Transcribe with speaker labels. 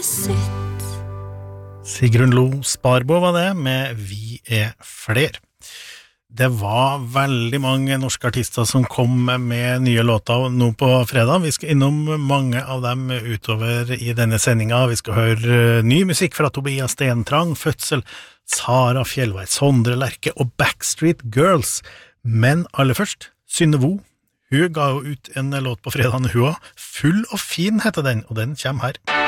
Speaker 1: Sigrun Lo Sparbo var det med Vi fler. Det var veldig mange norske artister som kom med nye låter nå på fredag. Vi skal innom mange av dem utover i denne sendinga. Vi skal høre ny musikk fra Tobias Stentrang, Fødsel, Sara Fjellveit, Sondre Lerche og Backstreet Girls. Men aller først, Synne Vo. Hun ga jo ut en låt på fredagen, hun også. Full og fin heter den, og den kommer her.